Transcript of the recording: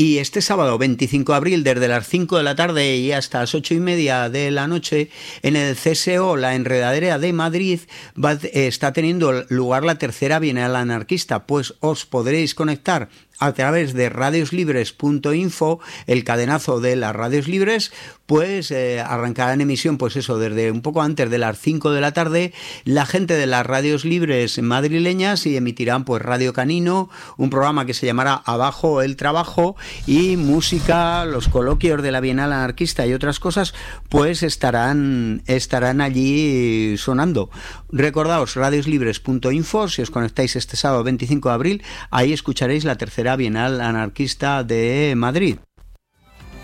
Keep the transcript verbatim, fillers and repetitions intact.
Y este sábado veinticinco de abril, desde las cinco de la tarde y hasta las ocho y media de la noche, en el C S O La Enredadera de Madrid, va, eh, está teniendo lugar la tercera Bienal Anarquista, pues os podréis conectar a través de radioslibres punto info, el cadenazo de las radios libres, pues eh, arrancará en emisión, pues eso, desde un poco antes de las cinco de la tarde, la gente de las radios libres madrileñas, y emitirán pues Radio Canino, un programa que se llamará Abajo el Trabajo, y música, los coloquios de la Bienal Anarquista y otras cosas, pues estarán, estarán allí sonando. Recordaos, radioslibres punto info, si os conectáis este sábado veinticinco de abril, ahí escucharéis la tercera Bienal Anarquista de Madrid.